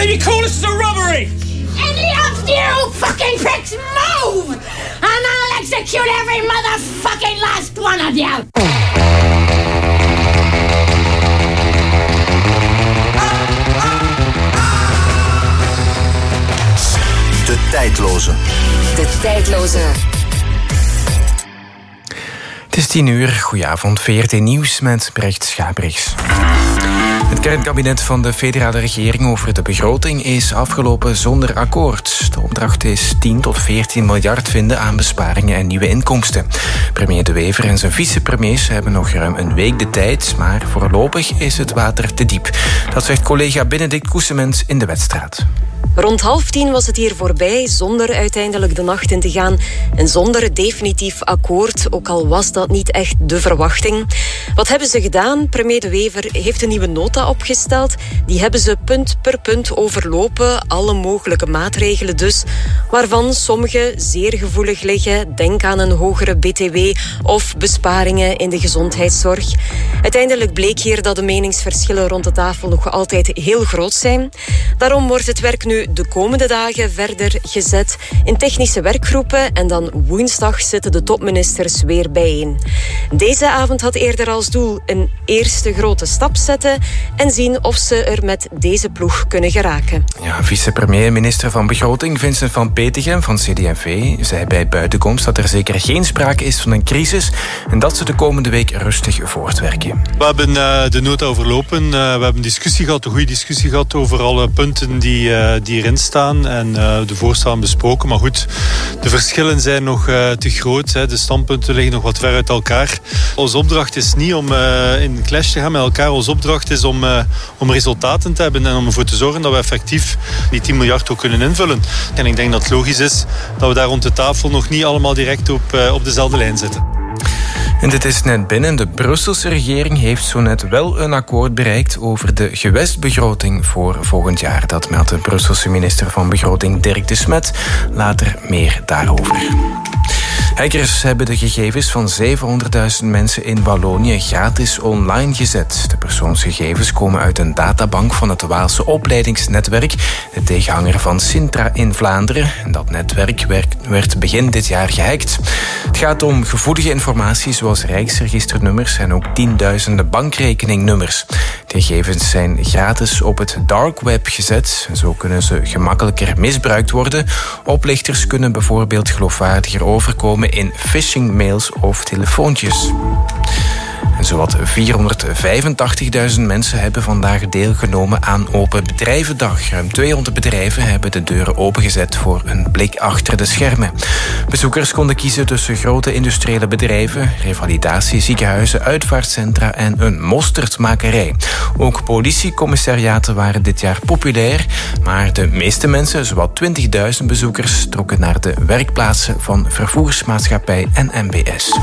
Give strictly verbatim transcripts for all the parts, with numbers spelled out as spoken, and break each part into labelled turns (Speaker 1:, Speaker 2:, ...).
Speaker 1: can't even call this as a robbery!
Speaker 2: Any of you fucking pricks move! And I'll execute every motherfucking last one of you!
Speaker 3: De tijdloze.
Speaker 4: De tijdloze.
Speaker 5: Het is tien uur. Goedenavond. V R T Nieuws met Brecht Schabrichs. Het kernkabinet van de federale regering over de begroting is afgelopen zonder akkoord. De opdracht is tien tot veertien miljard vinden aan besparingen en nieuwe inkomsten. Premier De Wever en zijn vicepremiers hebben nog ruim een week de tijd, maar voorlopig is het water te diep. Dat zegt collega Benedict Koesemens in de Wetstraat.
Speaker 4: Rond half tien was het hier voorbij, zonder uiteindelijk de nacht in te gaan en zonder definitief akkoord, ook al was dat niet echt de verwachting. Wat hebben ze gedaan? Premier De Wever heeft een nieuwe nota opgesteld. Die hebben ze punt per punt overlopen, alle mogelijke maatregelen dus, waarvan sommige zeer gevoelig liggen. Denk aan een hogere B T W of besparingen in de gezondheidszorg. Uiteindelijk bleek hier dat de meningsverschillen rond de tafel nog altijd heel groot zijn. Daarom wordt het werk nu de komende dagen verder gezet in technische werkgroepen en dan woensdag zitten de topministers weer bijeen. Deze avond had eerder als doel een eerste grote stap zetten en zien of ze er met deze ploeg kunnen geraken.
Speaker 5: Ja, vicepremier en minister van Begroting Vincent van Petegem van C D en V zei bij buitenkomst dat er zeker geen sprake is van een crisis en dat ze de komende week rustig voortwerken.
Speaker 6: We hebben uh, de nota overlopen. Uh, we hebben een discussie gehad, een goede discussie gehad over alle punten die, uh, die erin staan en uh, de voorstellen besproken. Maar goed, de verschillen zijn nog uh, te groot. Hè. De standpunten liggen nog wat ver uit elkaar. Onze opdracht is niet om uh, in clash te gaan met elkaar. Onze opdracht is om, uh, om resultaten te hebben en om ervoor te zorgen dat we effectief die tien miljard ook kunnen invullen. En ik denk dat het logisch is dat we daar rond de tafel nog niet allemaal direct op, uh, op dezelfde lijn zitten.
Speaker 5: En dit is net binnen. De Brusselse regering heeft zo net wel een akkoord bereikt over de gewestbegroting voor volgend jaar. Dat meldt de Brusselse minister van Begroting Dirk de Smet. Later meer daarover. Hackers hebben de gegevens van zevenhonderdduizend mensen in Wallonië gratis online gezet. De persoonsgegevens komen uit een databank van het Waalse opleidingsnetwerk, de tegenhanger van Sintra in Vlaanderen. En dat netwerk werd begin dit jaar gehackt. Het gaat om gevoelige informatie zoals rijksregisternummers en ook tienduizenden bankrekeningnummers. De gegevens zijn gratis op het dark web gezet. Zo kunnen ze gemakkelijker misbruikt worden. Oplichters kunnen bijvoorbeeld geloofwaardiger overkomen in phishing-mails of telefoontjes. En zowat vierhonderdvijfentachtigduizend mensen hebben vandaag deelgenomen aan Open Bedrijvendag. Ruim tweehonderd bedrijven hebben de deuren opengezet voor een blik achter de schermen. Bezoekers konden kiezen tussen grote industriële bedrijven, revalidatieziekenhuizen, uitvaartcentra en een mosterdmakerij. Ook politiecommissariaten waren dit jaar populair, maar de meeste mensen, zowat twintigduizend bezoekers, trokken naar de werkplaatsen van vervoersmaatschappij en M B S.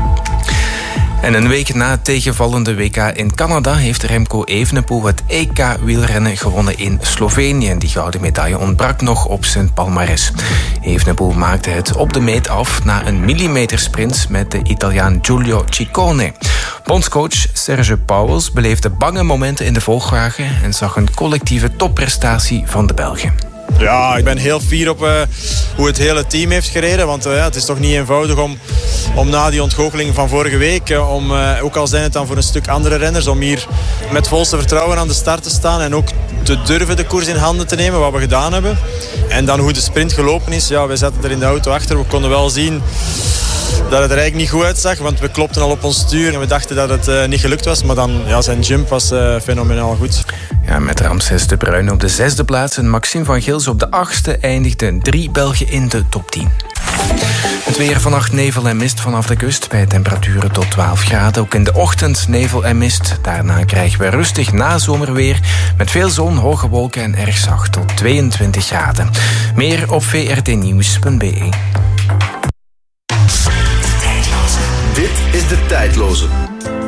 Speaker 5: En een week na het tegenvallende W K in Canada heeft Remco Evenepoel het E K-wielrennen gewonnen in Slovenië. Die gouden medaille ontbrak nog op zijn palmares. Evenepoel maakte het op de meet af na een millimetersprint met de Italiaan Giulio Ciccone. Bondscoach Serge Pauwels beleefde bange momenten in de volgwagen en zag een collectieve topprestatie van de Belgen.
Speaker 7: Ja, ik ben heel fier op uh, hoe het hele team heeft gereden. Want uh, ja, het is toch niet eenvoudig om, om na die ontgoocheling van vorige week... Uh, om, uh, ook al zijn het dan voor een stuk andere renners... om hier met volste vertrouwen aan de start te staan... en ook te durven de koers in handen te nemen, wat we gedaan hebben. En dan hoe de sprint gelopen is. Ja, wij zaten er in de auto achter. We konden wel zien dat het er eigenlijk niet goed uitzag. Want we klopten al op ons stuur en we dachten dat het uh, niet gelukt was. Maar dan, ja, zijn jump was uh, fenomenaal goed.
Speaker 5: Ja, met Ramses de Bruyne op de zesde plaats en Maxime van Gils op de achtste eindigden drie Belgen in de top tien. Het weer: vannacht nevel en mist vanaf de kust bij temperaturen tot twaalf graden. Ook in de ochtend nevel en mist. Daarna krijgen we rustig nazomerweer met veel zon, hoge wolken en erg zacht tot tweeëntwintig graden. Meer op v r t nieuws punt b e.
Speaker 3: Dit is De Tijdloze.